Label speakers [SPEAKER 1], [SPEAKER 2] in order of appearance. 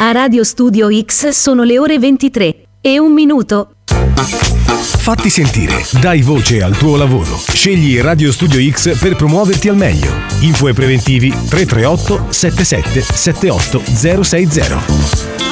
[SPEAKER 1] A Radio Studio X sono le ore 23:01.
[SPEAKER 2] Fatti sentire, dai voce al tuo lavoro. Scegli Radio Studio X per promuoverti al meglio. Info e preventivi 338 77 78 060.